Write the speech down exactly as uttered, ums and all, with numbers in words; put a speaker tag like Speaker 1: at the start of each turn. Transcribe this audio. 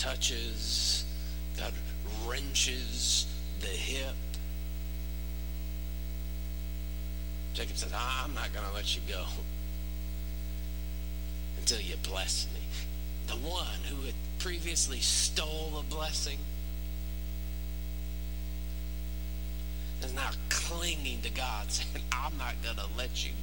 Speaker 1: touches, God wrenches the hip. Jacob says, I'm not going to let you go until you bless me. The one who had previously stole a blessing is now clinging to God, saying, I'm not going to let you